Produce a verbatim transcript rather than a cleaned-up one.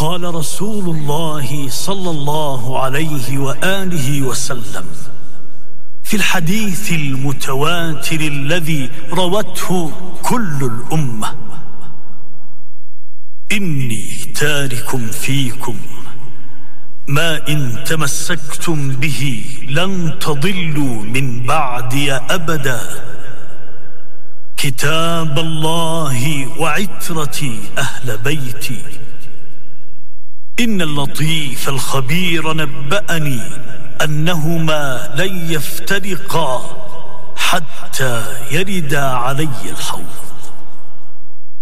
قال رسول الله صلى الله عليه وآله وسلم في الحديث المتواتر الذي روته كل الأمة: إني تارك فيكم ما إن تمسكتم به لن تضلوا من بعدي أبدا، كتاب الله وعترتي أهل بيتي. إن اللطيف الخبير نبأني أنهما لن يفترقا حتى يردا علي الحوض.